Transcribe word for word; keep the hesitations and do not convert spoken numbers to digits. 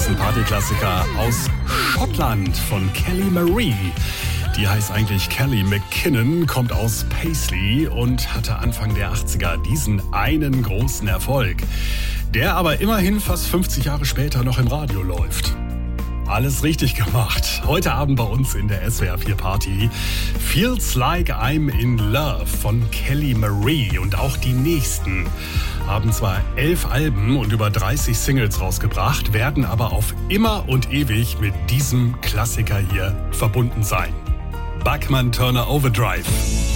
ein Partyklassiker aus Schottland von Kelly Marie. Die heißt eigentlich Kelly McKinnon, kommt aus Paisley und hatte Anfang der achtziger diesen einen großen Erfolg, der aber immerhin fast fünfzig Jahre später noch im Radio läuft. Alles richtig gemacht. Heute Abend bei uns in der S W R vier Party Feels Like I'm in Love von Kelly Marie. Und auch die nächsten haben zwar elf Alben und über dreißig Singles rausgebracht, werden aber auf immer und ewig mit diesem Klassiker hier verbunden sein. Bachman Turner Overdrive.